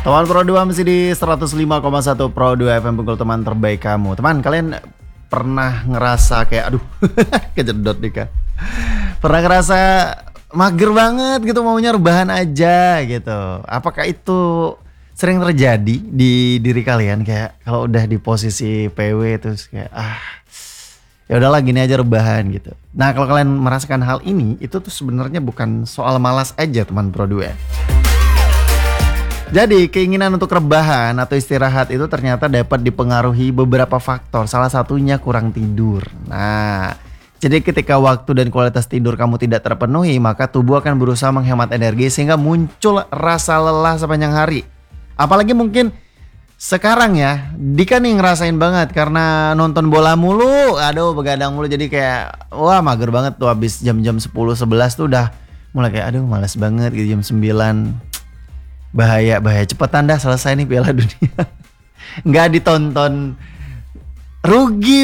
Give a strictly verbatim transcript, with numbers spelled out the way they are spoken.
Teman Pro dua masih di seratus lima koma satu Pro dua F M Bengkulu, teman terbaik kamu. Teman, kalian pernah ngerasa kayak aduh kejedot nih Kak. Pernah ngerasa mager banget gitu, maunya rebahan aja gitu. Apakah itu sering terjadi di diri kalian, kayak kalau udah di posisi P W terus kayak ah ya udahlah gini aja rebahan gitu. Nah, kalau kalian merasakan hal ini, itu tuh sebenarnya bukan soal malas aja teman Pro dua. Jadi keinginan untuk rebahan atau istirahat itu ternyata dapat dipengaruhi beberapa faktor. Salah satunya kurang tidur. Nah, jadi ketika waktu dan kualitas tidur kamu tidak terpenuhi, maka tubuh akan berusaha menghemat energi sehingga muncul rasa lelah sepanjang hari. Apalagi mungkin sekarang ya, Dika nih ngerasain banget karena nonton bola mulu, aduh begadang mulu, jadi kayak wah mager banget tuh habis jam-jam sepuluh sebelas tuh udah mulai kayak aduh malas banget gitu jam sembilan. Bahaya, bahaya, cepetan dah selesai nih Piala Dunia. Nggak ditonton, rugi